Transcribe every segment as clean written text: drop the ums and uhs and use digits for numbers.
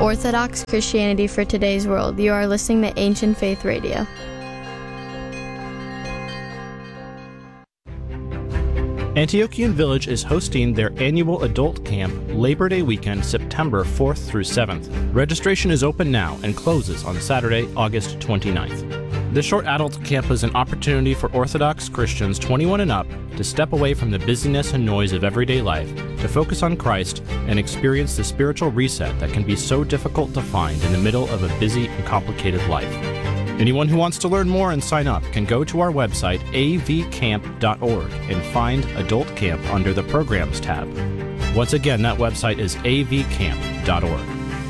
Orthodox Christianity for today's world. You are listening to Ancient Faith Radio. Antiochian Village is hosting their annual adult camp Labor Day weekend, September 4th through 7th. Registration is open now and closes on Saturday, August 29th. This short adult camp is an opportunity for Orthodox Christians 21 and up to step away from the busyness and noise of everyday life, to focus on Christ and experience the spiritual reset that can be so difficult to find in the middle of a busy and complicated life. Anyone who wants to learn more and sign up can go to our website, avcamp.org, and find Adult Camp under the Programs tab. Once again, that website is avcamp.org.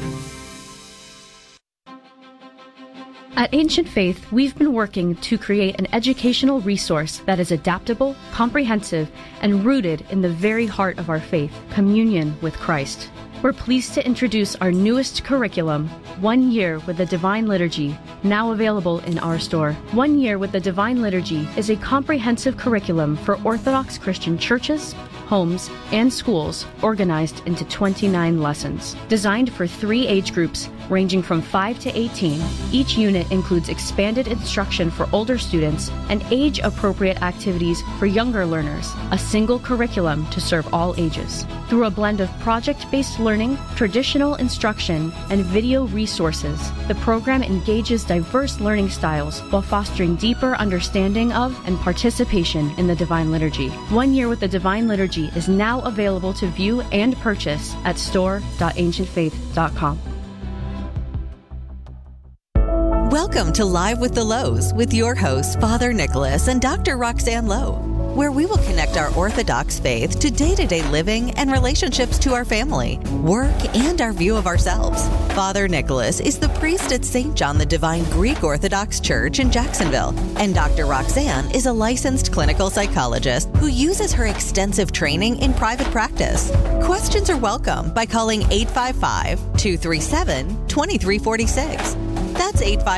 At Ancient Faith, we've been working to create an educational resource that is adaptable, comprehensive, and rooted in the very heart of our faith, communion with Christ. We're pleased to introduce our newest curriculum, 1 Year with the Divine Liturgy, now available in our store. 1 Year with the Divine Liturgy is a comprehensive curriculum for Orthodox Christian churches, homes, and schools organized into 29 lessons. Designed for 3 age groups ranging from 5 to 18, each unit includes expanded instruction for older students and age-appropriate activities for younger learners, a single curriculum to serve all ages. Through a blend of project-based learning, traditional instruction, and video resources, the program engages diverse learning styles while fostering deeper understanding of and participation in the Divine Liturgy. 1 Year with the Divine Liturgy is now available to view and purchase at store.ancientfaith.com. Welcome to Live with the Lows with your hosts, Father Nicholas and Dr. Roxanne Lowe, where we will connect our Orthodox faith to day-to-day living and relationships to our family, work, and our view of ourselves. Father Nicholas is the priest at St. John the Divine Greek Orthodox Church in Jacksonville, and Dr. Roxanne is a licensed clinical psychologist who uses her extensive training in private practice. Questions are welcome by calling 855-237-2346. That's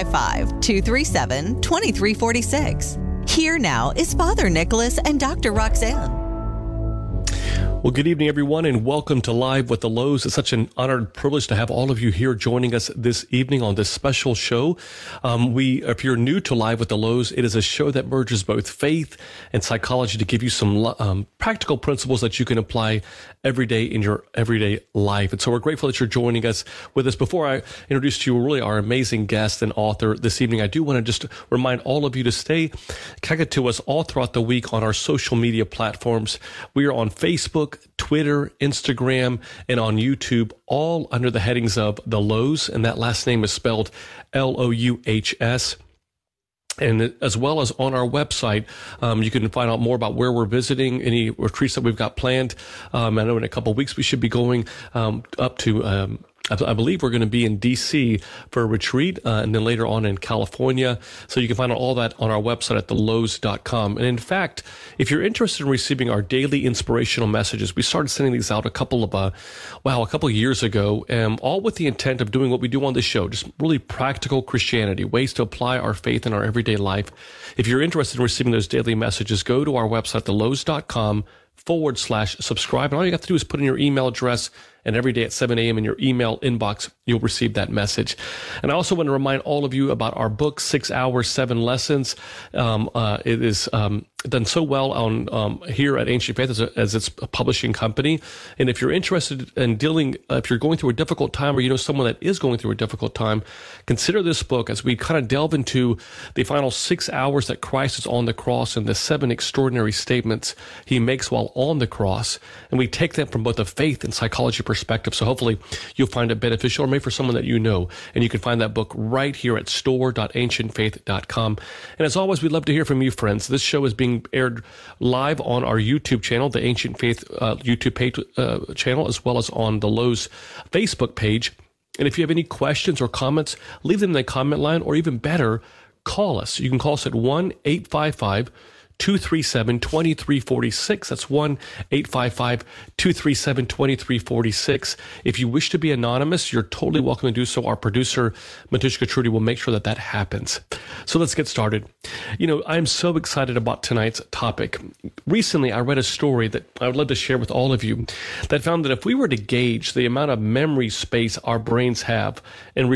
855-237-2346. Here now is Father Nicholas and Dr. Roxanne. Well, good evening, everyone, and welcome to Live with the Lows. It's such an honor and privilege to have all of you here joining us this evening on this special show. If you're new to Live with the Lows, it is a show that merges both faith and psychology to give you some practical principles that you can apply every day in your everyday life. And so we're grateful that you're joining us with us. Before I introduce to you really our amazing guest and author this evening, I do want to just remind all of you to stay connected to us all throughout the week on our social media platforms. We are on Facebook, Twitter, Instagram, and on YouTube, all under the headings of The Lows, and that last name is spelled Louhs. And as well as on our website, you can find out more about where we're visiting, any retreats that we've got planned. I know in a couple of weeks we should be going up to I believe we're going to be in D.C. for a retreat, and then later on in California. So you can find out all that on our website at thelows.com. And in fact, if you're interested in receiving our daily inspirational messages, we started sending these out a couple of years ago, all with the intent of doing what we do on this show, just really practical Christianity, ways to apply our faith in our everyday life. If you're interested in receiving those daily messages, go to our website, thelows.com/subscribe. And all you have to do is put in your email address, and every day at 7 a.m. in your email inbox, you'll receive that message. And I also want to remind all of you about our book, 6 Hours, 7 Lessons. It is done so well on here at Ancient Faith as its publishing company. And if you're interested in if you're going through a difficult time, or you know someone that is going through a difficult time, consider this book as we kind of delve into the final 6 hours that Christ is on the cross and the 7 extraordinary statements he makes while on the cross. And we take them from both a faith and psychology perspective. So hopefully you'll find it beneficial, or maybe for someone that you know. And you can find that book right here at store.ancientfaith.com. And as always, we'd love to hear from you, friends. This show is being aired live on our YouTube channel, the Ancient Faith YouTube page, channel, as well as on the Lows Facebook page. And if you have any questions or comments, leave them in the comment line, or even better, call us. You can call us at 1-855 1-855-237-2346. That's 1-855-237-2346. If you wish to be anonymous, you're totally welcome to do so. Our producer, Matushka Trudy, will make sure that that happens. So let's get started. I'm so excited about tonight's topic. Recently, I read a story that I would love to share with all of you that found that if we were to gauge the amount of memory space our brains have and